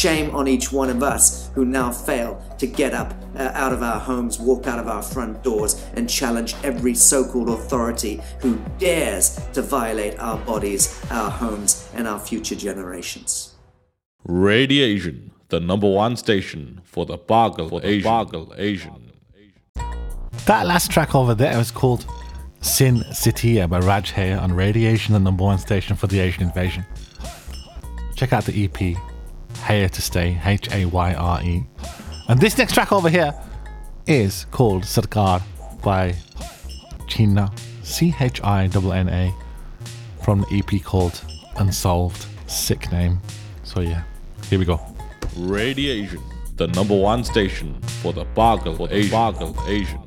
Shame on each one of us who now fail to get up out of our homes, walk out of our front doors, and challenge every so-called authority who dares to violate our bodies, our homes, and our future generations. Radiation, the number one station for the Bargle Asian. That last track over there was called Sin City by Raj Hayya on Radiation, the number one station for the Asian invasion. Check out the EP, Hayya to Stay, Hayre. And this next track over here is called Sarkar by Chhinna, Chhinna, from the EP called Unsolved. Sick name. So yeah, here we go. Radiation, the number one station for the Bargle Asian.